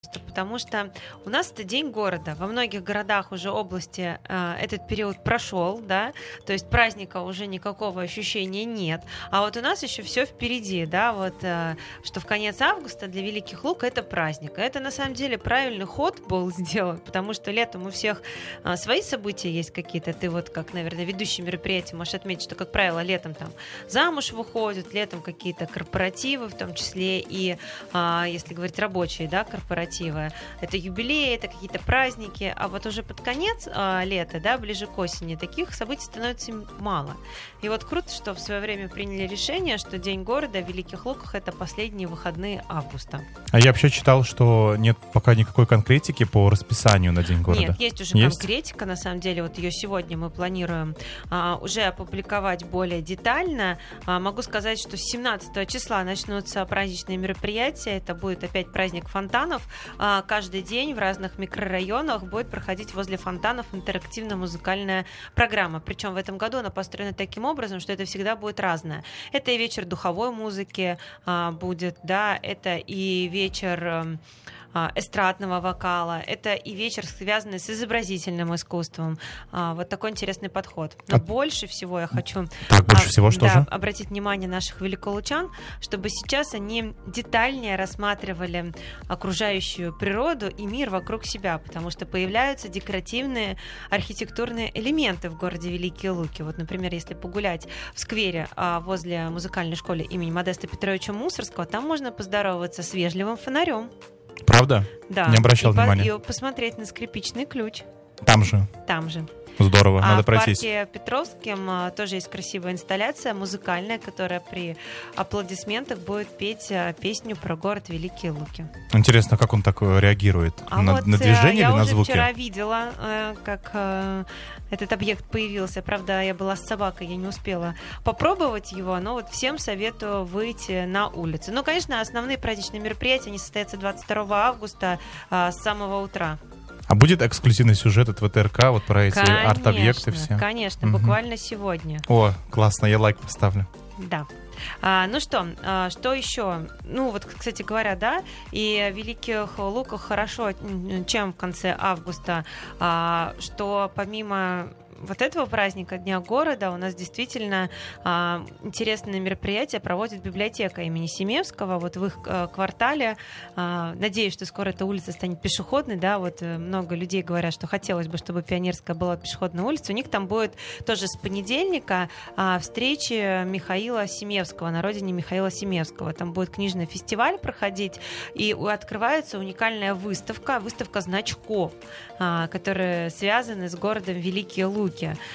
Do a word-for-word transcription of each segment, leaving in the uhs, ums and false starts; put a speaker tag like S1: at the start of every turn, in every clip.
S1: Потому что у нас это день города. Во многих городах уже области э, этот период прошел, да, то есть праздника уже никакого ощущения нет. А вот у нас еще все впереди, да, вот э, что в конец августа для Великих Луг это праздник. И это на самом деле правильный ход был сделан, потому что летом у всех э, свои события есть какие-то. Ты вот как, наверное, ведущий мероприятия можешь отметить, что, как правило, летом там замуж выходят, летом какие-то корпоративы, в том числе и, э, если говорить рабочие, да, корпоративы. Это юбилеи, это какие-то праздники, а вот уже под конец а, лета, да, ближе к осени, таких событий становится мало. И вот круто, что в свое время приняли решение, что День города в Великих Луках — это последние выходные августа.
S2: А я вообще читал, что нет пока никакой конкретики по расписанию на День города.
S1: Нет, есть уже есть? конкретика, на самом деле, вот ее сегодня мы планируем а, уже опубликовать более детально. А, могу сказать, что с семнадцатого числа начнутся праздничные мероприятия, это будет опять праздник фонтанов. Каждый день в разных микрорайонах будет проходить возле фонтанов интерактивно-музыкальная программа. Причем в этом году она построена таким образом, что это всегда будет разное. Это и вечер духовой музыки а, будет, да, это и вечер эстрадного вокала, это и вечер, связанный с изобразительным искусством. А, вот такой интересный подход. Но а... больше всего я хочу
S2: так, больше а, всего, что
S1: да,
S2: же?
S1: обратить внимание наших великолучан, чтобы сейчас они детальнее рассматривали окружающую природу и мир вокруг себя, потому что появляются декоративные архитектурные элементы в городе Великие Луки. Вот, например, если погулять в сквере а, возле музыкальной школы имени Модеста Петровича Мусорского, там можно поздороваться с вежливым фонарем.
S2: Правда?
S1: Да.
S2: Не обращал
S1: и
S2: внимания.
S1: По, и посмотреть на скрипичный ключ.
S2: Там же?
S1: Там же.
S2: Здорово,
S1: а
S2: надо
S1: в
S2: пройтись.
S1: В парке Петровском а, тоже есть красивая инсталляция музыкальная, которая при аплодисментах будет петь а, песню про город Великие Луки.
S2: Интересно, как он так реагирует?
S1: А
S2: на,
S1: вот,
S2: на движение или на звуки?
S1: Я уже вчера видела, э, как э, этот объект появился. Правда, я была с собакой, я не успела попробовать его, но вот всем советую выйти на улицу. Ну, конечно, основные праздничные мероприятия, они состоятся двадцать второго августа э, с самого утра.
S2: А будет эксклюзивный сюжет от вэ тэ эр ка вот про эти
S1: конечно,
S2: арт-объекты все?
S1: Конечно, угу. Буквально сегодня.
S2: О, классно, я лайк поставлю.
S1: Да. А, ну что, а, что еще? Ну вот, кстати говоря, да, и в Великих Луках хорошо, чем в конце августа, а, что помимо вот этого праздника Дня города у нас действительно а, интересные мероприятия проводит библиотека имени Семевского. Вот в их а, квартале, а, надеюсь, что скоро эта улица станет пешеходной, да, вот много людей говорят, что хотелось бы, чтобы Пионерская была пешеходной улицей. У них там будет тоже с понедельника а, встречи Михаила Семевского, на родине Михаила Семевского. Там будет книжный фестиваль проходить, и открывается уникальная выставка, выставка значков, а, которые связаны с городом Великие Луки.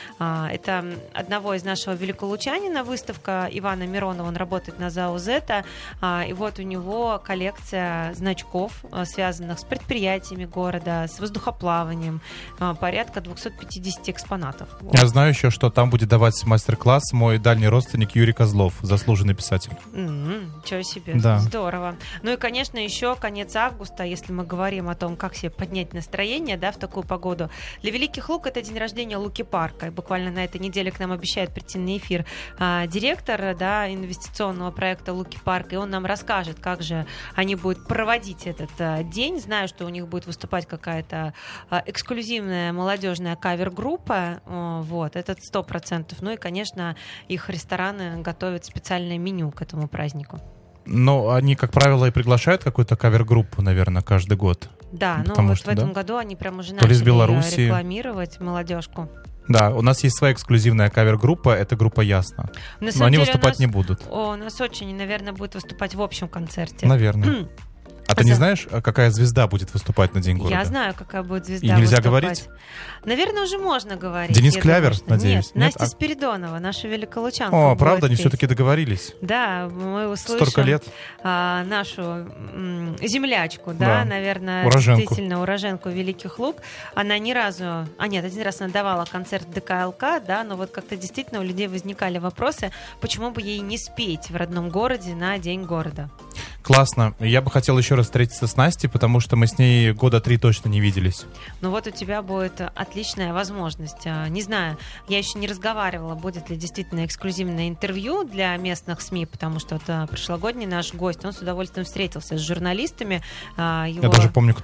S1: Это одного из нашего великолучанина выставка Ивана Миронова, он работает на ЗАО «Зета», и вот у него коллекция значков, связанных с предприятиями города, с воздухоплаванием, порядка двести пятьдесят экспонатов.
S2: Я знаю еще, что там будет давать мастер-класс мой дальний родственник Юрий Козлов, заслуженный писатель.
S1: Mm-hmm, ничего себе,
S2: да.
S1: Здорово. Ну и, конечно, еще конец августа, если мы говорим о том, как себе поднять настроение, да, в такую погоду. Для Великих Луг это день рождения Луки Парка. И буквально на этой неделе к нам обещает прийти на эфир а, директор, да, инвестиционного проекта Луки Парк, и он нам расскажет, как же они будут проводить этот а, день. Знаю, что у них будет выступать какая-то а, эксклюзивная молодежная кавер-группа. А, вот, это сто процентов. Ну и, конечно, их рестораны готовят специальное меню к этому празднику.
S2: Но они, как правило, и приглашают какую-то кавер-группу, наверное, каждый год.
S1: Да, ну вот в этом да? году они прям уже
S2: То
S1: начали рекламировать молодежку.
S2: Да, у нас есть своя эксклюзивная кавер-группа, это группа «Ясно». Но они выступать
S1: нас,
S2: не будут.
S1: О, у нас очень, наверное, будет выступать в общем концерте.
S2: Наверное. А ты не знаешь, какая звезда будет выступать на День города?
S1: Я знаю, какая будет звезда
S2: И нельзя
S1: выступать.
S2: говорить?
S1: Наверное, уже можно говорить.
S2: Денис Клявер,
S1: думаю,
S2: надеюсь?
S1: Нет, Нет? Настя а... Спиридонова, наша великолучанка.
S2: О, правда? Они все-таки договорились?
S1: Да, мы услышим
S2: Столько лет?
S1: А, нашу м, землячку, да, да, наверное,
S2: уроженку.
S1: Действительно, уроженку Великих Луг. Она ни разу... А нет, один раз она давала концерт ДК ЛК, да, но вот как-то действительно у людей возникали вопросы, почему бы ей не спеть в родном городе на День города.
S2: Классно. Я бы хотел еще раз встретиться с Настей, потому что мы с ней года три точно не виделись.
S1: Ну вот у тебя будет отличная возможность. Не знаю, я еще не разговаривала, будет ли действительно эксклюзивное интервью для местных СМИ, потому что это прошлогодний наш гость, он с удовольствием встретился с журналистами. Его...
S2: Я даже помню,